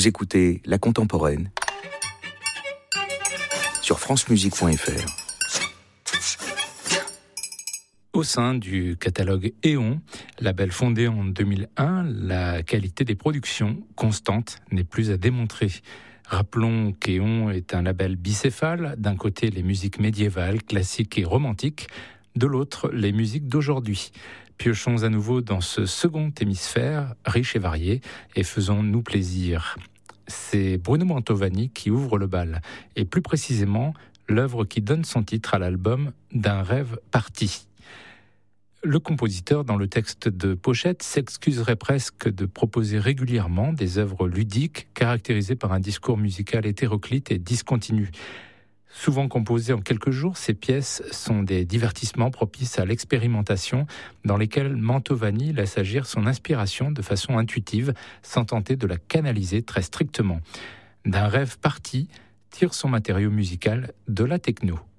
Vous écoutez La Contemporaine sur francemusique.fr. Au sein du catalogue Éon, label fondé en 2001, la qualité des productions constantes n'est plus à démontrer. Rappelons qu'Éon est un label bicéphale, d'un côté les musiques médiévales, classiques et romantiques, de l'autre les musiques d'aujourd'hui. Piochons à nouveau dans ce second hémisphère, riche et varié, et faisons-nous plaisir. C'est Bruno Mantovani qui ouvre le bal, et plus précisément l'œuvre qui donne son titre à l'album D'un rêve parti. Le compositeur, dans le texte de pochette, s'excuserait presque de proposer régulièrement des œuvres ludiques caractérisées par un discours musical hétéroclite et discontinu. Souvent composées en quelques jours, ces pièces sont des divertissements propices à l'expérimentation dans lesquels Mantovani laisse agir son inspiration de façon intuitive sans tenter de la canaliser très strictement. D'un rêve parti tire son matériau musical de la techno.